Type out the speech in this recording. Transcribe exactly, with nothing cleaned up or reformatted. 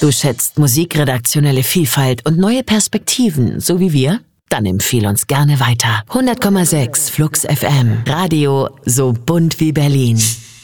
Du schätzt musikredaktionelle Vielfalt und neue Perspektiven, so wie wir? Dann empfehl uns gerne weiter. hundert Komma sechs Flux F M. Radio so bunt wie Berlin.